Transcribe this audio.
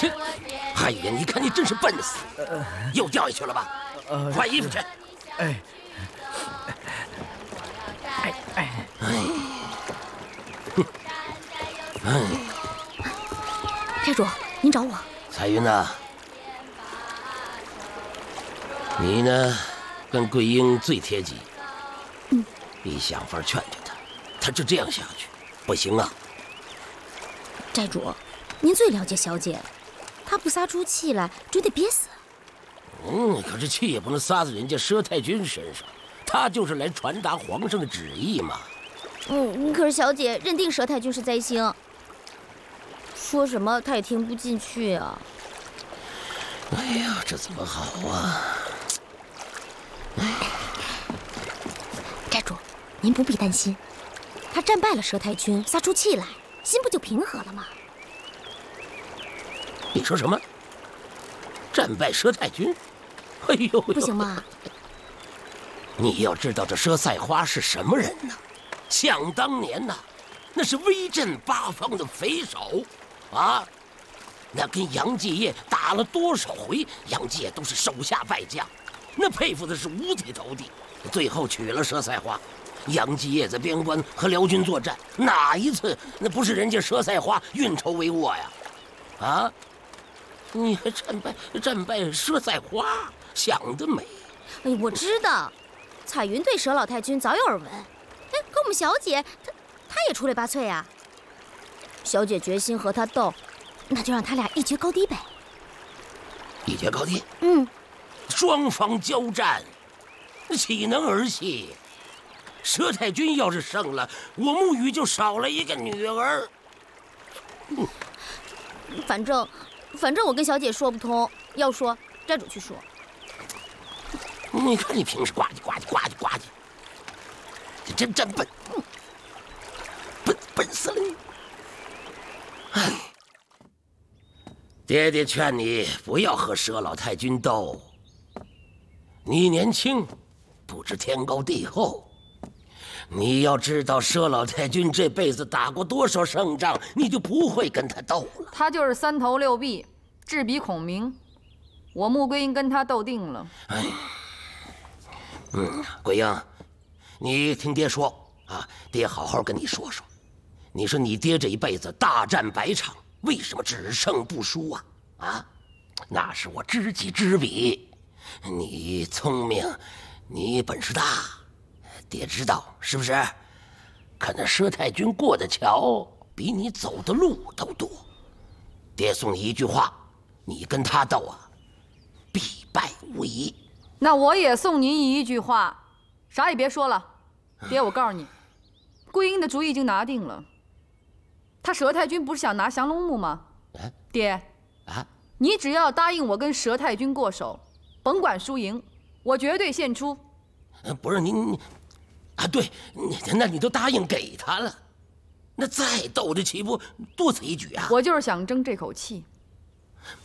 哎呀，你看你真是笨死，又掉下去了吧？换衣服去。 哎。 寨主，您找我。 彩云呐，你呢，跟桂英最贴近。你想法劝劝他，他就这样下去，不行啊。 寨主，您最了解小姐，她不撒出气来，准得憋死。 可是气也不能撒在人家佘太君身上，他就是来传达皇上的旨意嘛。 可是小姐认定佘太君是灾星，说什么她也听不进去啊。 哎呀，这怎么好啊？ 寨主，您不必担心，他战败了佘太君，撒出气来，心不就平和了吗？ 你说什么？战败佘太君？哎呦， 不行吗？ 你要知道这佘赛花是什么人呢？想当年呐，那是威震八方的匪首啊！那跟杨继业打了多少回，杨继业都是手下败将，那佩服的是五体投地。最后娶了佘赛花，杨继业在边关和辽军作战，哪一次那不是人家佘赛花运筹帷幄呀？啊！你还战败佘赛花，想得美！ 哎，我知道，彩云对佘老太君早有耳闻。可我们小姐她也出类拔萃啊。小姐决心和他斗，那就让他俩一决高低呗。 一决高低？双方交战，岂能儿戏？佘太君要是胜了，我沐雨就少了一个女儿。 反正我跟小姐说不通，要说寨主去说。 你看你平时呱唧呱唧呱唧呱唧，你真笨，笨死了你！哎，爹爹劝你不要和佘老太君斗。你年轻，不知天高地厚。你要知道佘老太君这辈子打过多少胜仗，你就不会跟他斗了。 他就是三头六臂，智比孔明。我穆桂英跟他斗定了。 哎，桂英，你听爹说啊，爹好好跟你说说。你说你爹这一辈子大战百场，为什么只胜不输啊？啊，那是我知己知彼。你聪明，你本事大，爹知道是不是？可那佘太君过的桥比你走的路都多。爹送你一句话，你跟他斗啊，必败无疑。 那我也送您一句话，啥也别说了。爹，我告诉你，桂英的主意已经拿定了。他佘太君不是想拿降龙木吗？爹，你只要答应我跟佘太君过手，甭管输赢，我绝对献出。 不是您啊，对，那你都答应给他了，那再斗这岂不多此一举啊？ 我就是想争这口气。